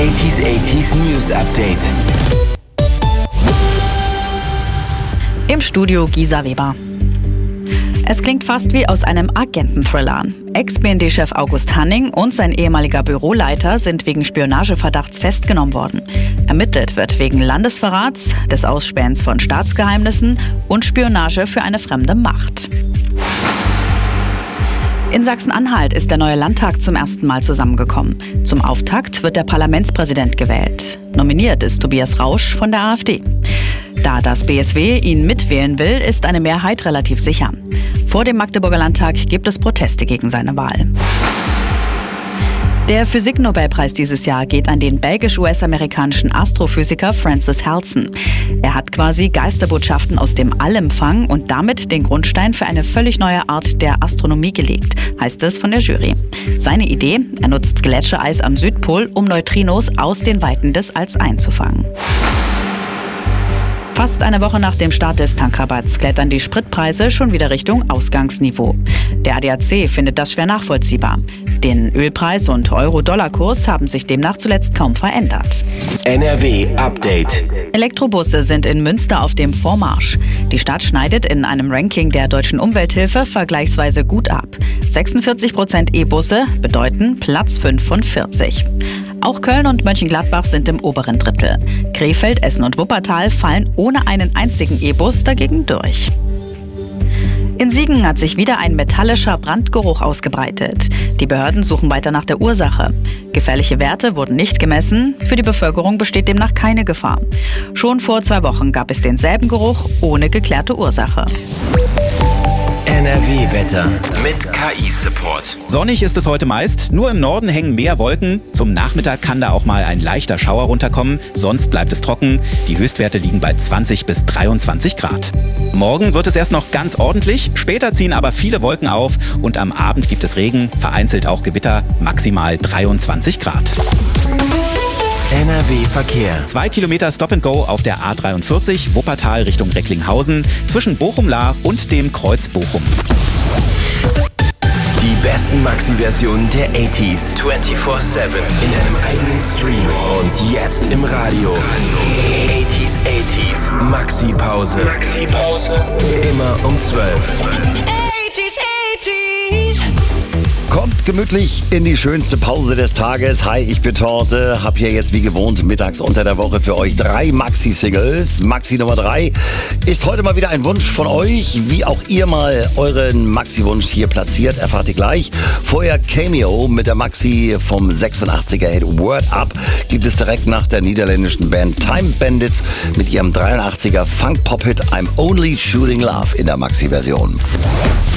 80s News Update. Im Studio Gisa Weber. Es klingt fast wie aus einem Agenten-Thriller. Ex-BND-Chef August Hanning und sein ehemaliger Büroleiter sind wegen Spionageverdachts festgenommen worden. Ermittelt wird wegen Landesverrats, des Ausspähens von Staatsgeheimnissen und Spionage für eine fremde Macht. In Sachsen-Anhalt ist der neue Landtag zum ersten Mal zusammengekommen. Zum Auftakt wird der Parlamentspräsident gewählt. Nominiert ist Tobias Rausch von der AfD. Da das BSW ihn mitwählen will, ist eine Mehrheit relativ sicher. Vor dem Magdeburger Landtag gibt es Proteste gegen seine Wahl. Der Physik-Nobelpreis dieses Jahr geht an den belgisch-US-amerikanischen Astrophysiker Francis Halson. Er hat quasi Geisterbotschaften aus dem All empfangen und damit den Grundstein für eine völlig neue Art der Astronomie gelegt, heißt es von der Jury. Seine Idee: Er nutzt Gletschereis am Südpol, um Neutrinos aus den Weiten des Alls einzufangen. Fast eine Woche nach dem Start des Tankrabatts klettern die Spritpreise schon wieder Richtung Ausgangsniveau. Der ADAC findet das schwer nachvollziehbar. Den Ölpreis und Euro-Dollar-Kurs haben sich demnach zuletzt kaum verändert. NRW Update. Elektrobusse sind in Münster auf dem Vormarsch. Die Stadt schneidet in einem Ranking der Deutschen Umwelthilfe vergleichsweise gut ab. 46% E-Busse bedeuten Platz 5 von 40. Auch Köln und Mönchengladbach sind im oberen Drittel. Krefeld, Essen und Wuppertal fallen ohne einen einzigen E-Bus dagegen durch. In Siegen hat sich wieder ein metallischer Brandgeruch ausgebreitet. Die Behörden suchen weiter nach der Ursache. Gefährliche Werte wurden nicht gemessen. Für die Bevölkerung besteht demnach keine Gefahr. Schon vor 2 Wochen gab es denselben Geruch ohne geklärte Ursache. NRW-Wetter mit KI-Support. Sonnig ist es heute meist, nur im Norden hängen mehr Wolken. Zum Nachmittag kann da auch mal ein leichter Schauer runterkommen, sonst bleibt es trocken. Die Höchstwerte liegen bei 20 bis 23 Grad. Morgen wird es erst noch ganz ordentlich, später ziehen aber viele Wolken auf und am Abend gibt es Regen, vereinzelt auch Gewitter, maximal 23 Grad. NRW-Verkehr. 2 Kilometer Stop-and-Go auf der A43 Wuppertal Richtung Recklinghausen zwischen Bochum-Lahr und dem Kreuz Bochum. Die besten Maxi-Versionen der 80s 24/7 in einem eigenen Stream und jetzt im Radio. 80s Maxi-Pause. Immer um 12. Kommt gemütlich in die schönste Pause des Tages. Hi, ich bin Torte, hab hier jetzt wie gewohnt mittags unter der Woche für euch 3 Maxi-Singles. Maxi Nummer 3 ist heute mal wieder ein Wunsch von euch. Wie auch ihr mal euren Maxi-Wunsch hier platziert, erfahrt ihr gleich. Vorher Cameo mit der Maxi vom 86er-Hit Word Up gibt es direkt nach der niederländischen Band Time Bandits mit ihrem 83er Funk-Pop-Hit I'm Only Shooting Love in der Maxi-Version.